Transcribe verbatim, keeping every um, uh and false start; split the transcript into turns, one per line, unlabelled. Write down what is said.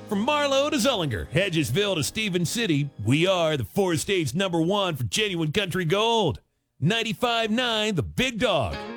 From Marlow to Zullinger, Hedgesville to Stevens City, we are the four states number one for genuine country gold. ninety-five point nine The Big Dog.